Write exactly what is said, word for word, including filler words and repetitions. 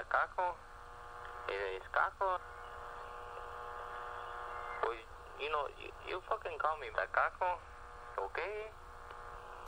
macaco. It is caco. Well, you know, you, you fucking call me macaco, okay?